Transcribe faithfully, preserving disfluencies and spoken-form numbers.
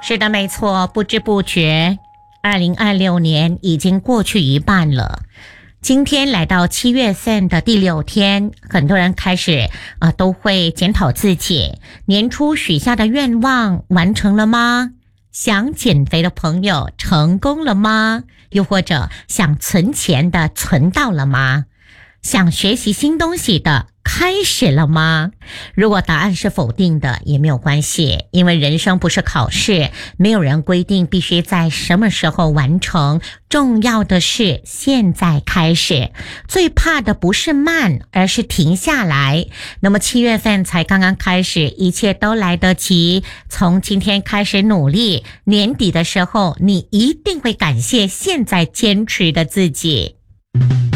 是的，没错，不知不觉二零二六年已经过去一半了。今天来到七月份的第六天，很多人开始啊、呃、都会检讨自己年初许下的愿望完成了吗？想减肥的朋友成功了吗？又或者想存钱的存到了吗？想学习新东西的开始了吗？如果答案是否定的也没有关系，因为人生不是考试，没有人规定必须在什么时候完成，重要的是现在开始。最怕的不是慢，而是停下来。那么七月份才刚刚开始，一切都来得及，从今天开始努力，年底的时候你一定会感谢现在坚持的自己。